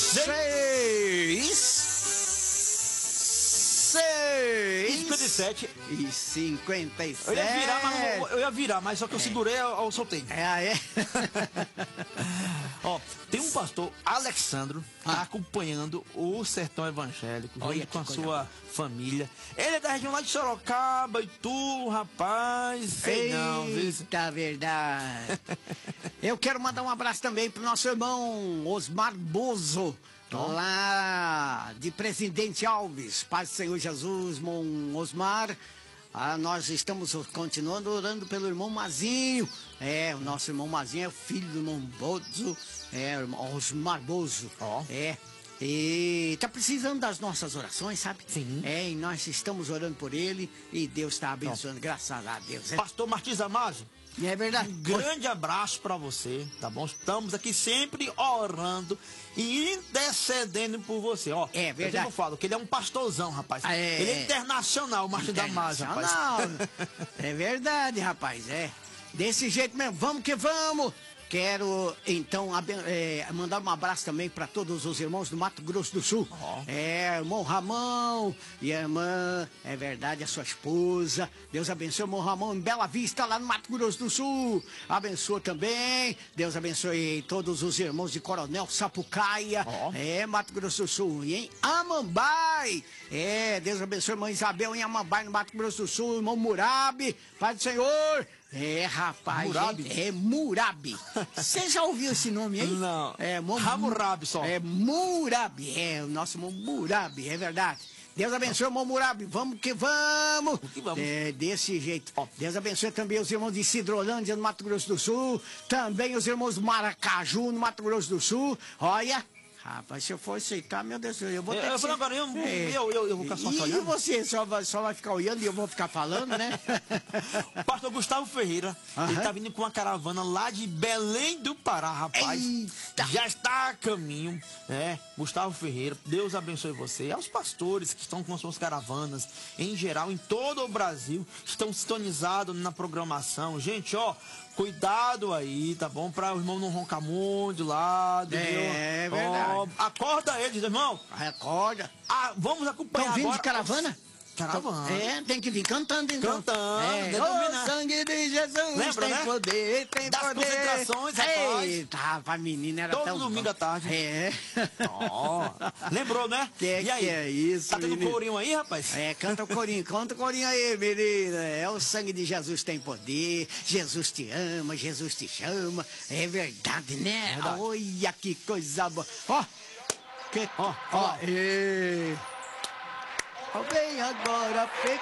57 e 57. Eu ia virar, mas só que eu segurei, eu soltei. É. Ó, tem um pastor, Alexandro, acompanhando o Sertão Evangélico, junto com a sua família. Ele é da região lá de Sorocaba, e tu, rapaz, sei não, viu? Eita, verdade. Eu quero mandar um abraço também pro nosso irmão Osmar Bozo, lá de Presidente Alves. Paz do Senhor Jesus, irmão Osmar. Nós estamos continuando orando pelo irmão Mazinho. O nosso irmão Mazinho é o filho do irmão Bozo, o irmão Osmar Bozo. E tá precisando das nossas orações, sabe? Sim. E nós estamos orando por ele e Deus está abençoando, graças a Deus. Pastor Martins Amado. É verdade. Um grande abraço pra você, tá bom? Estamos aqui sempre orando e intercedendo por você, ó. É verdade. Eu falo que ele é um pastorzão, rapaz. Ele é internacional, o Martins Amado, rapaz. É verdade, rapaz, desse jeito mesmo, vamos que vamos. Quero, então, mandar um abraço também para todos os irmãos do Mato Grosso do Sul. Irmão Ramão e a irmã, é verdade, a sua esposa. Deus abençoe o irmão Ramão em Bela Vista, lá no Mato Grosso do Sul. Abençoa também. Deus abençoe todos os irmãos de Coronel Sapucaia, Mato Grosso do Sul. E em Amambai, Deus abençoe a irmã Isabel em Amambai, no Mato Grosso do Sul. Irmão Murabi, Pai do Senhor. Rapaz, Murabi? Murabi. Você já ouviu esse nome aí? Não. Hammurabi só. Murabi, o nosso irmão Murabi, é verdade. Deus abençoe o irmão Murabi, vamos que vamos. Desse jeito. Deus abençoe também os irmãos de Cidrolândia, no Mato Grosso do Sul. Também os irmãos do Maracaju, no Mato Grosso do Sul. Olha. Rapaz, se eu for aceitar, meu Deus, eu vou ter que... Eu vou ficar só olhando. E você só vai ficar olhando e eu vou ficar falando, né? O pastor Gustavo Ferreira, ele tá vindo com uma caravana lá de Belém do Pará, rapaz. Eita. Já está a caminho, Gustavo Ferreira, Deus abençoe você. E aos pastores que estão com as suas caravanas, em geral, em todo o Brasil, estão sintonizados na programação. Gente, cuidado aí, tá bom? Pra o irmão não roncar muito lá. É verdade. Acorda eles, irmão. Acorda. Vamos acompanhar agora. Vindo de caravana? Caravana. Tem que vir cantando, então. Cantando. O sangue de Jesus. Lembra, tem poder, tem das poder. concentrações, rapaz. Eita, rapaz, menina, era todo domingo à tarde. Lembrou, né? E aí? Que é isso, tá tendo corinho aí, rapaz? Canta o corinho aí, menina. O sangue de Jesus tem poder. Jesus te ama, Jesus te chama. É verdade, né? Verdade. Olha que coisa boa. Vem agora,